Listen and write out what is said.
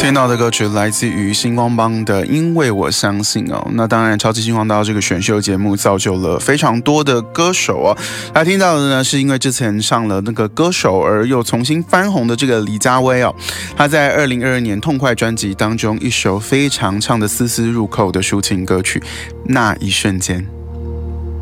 听到的歌曲来自于星光帮的《因为我相信》哦。那当然，超级星光大道这个选秀节目造就了非常多的歌手哦。来听到的呢，是因为之前上了那个歌手而又重新翻红的这个李佳薇哦。她在2022年痛快专辑当中一首非常唱的丝丝入扣的抒情歌曲《那一瞬间》。